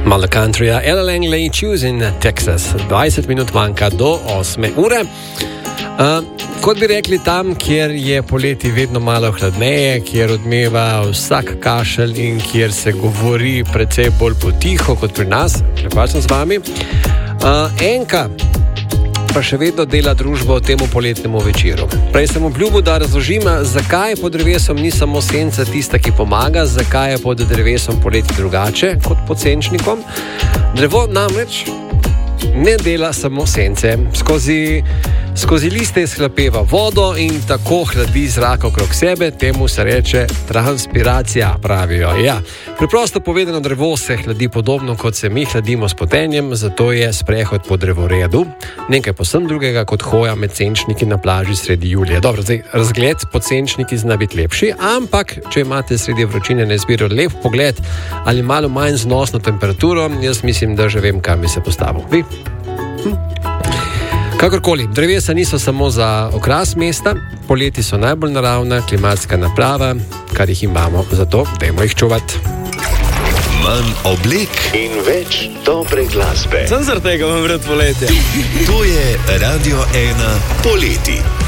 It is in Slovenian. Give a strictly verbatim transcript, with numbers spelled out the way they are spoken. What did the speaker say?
Malo countryja, Ella Langley, Choose in Texas. dvajset minut manjka do osme ure. Uh, kot bi rekli, tam, kjer je poleti vedno malo hladneje, kjer odmeva vsak kašelj in kjer se govori precej bolj potiho kot pri nas, klepal sem z vami, uh, enka pa še vedno dela družbo temu poletnemu večeru. Prej sem obljubil, da razložim, zakaj pod drevesom ni samo senca tista, ki pomaga, zakaj je pod drevesom poleti drugače kot pod senčnikom. Drevo namreč ne dela samo sence. Skozi, skozi liste izhlapeva vodo in tako hladi zrak okrog sebe, temu se reče transpiracija, pravijo. Ja, preprosto povedano, drevo se hladi podobno, kot se mi hladimo s potenjem, zato je sprehod po drevoredu nekaj posebno drugega kot hoja med senčniki na plaži sredi julija. Dobro, zdaj, razgled pod senčniki zna biti lepši, ampak če imate sredi vročine na izbiro lep pogled ali malo manj znosno temperaturo, jaz mislim, da že vem, kam bi se postavil. Vi? Hm. Kakorkoli, drevesa niso samo za okras mesta, poleti so najbolj naravna klimatska naprava, kar jih imamo, zato dajmo jih čuvati. Manj oblek in več dobre glasbe. Sem zaradi tega vam vred poletje. To je Radio ena poleti.